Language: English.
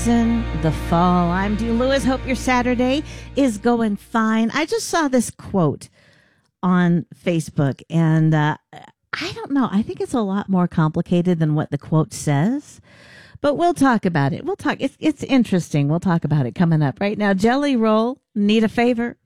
In the fall. I'm Dee Lewis. Hope your Saturday is going fine. I just saw this quote on Facebook, and I don't know. I think it's a lot more complicated than what the quote says, but we'll talk about it. We'll talk. It's interesting. We'll talk about it coming up right now. Jelly Roll, need a favor?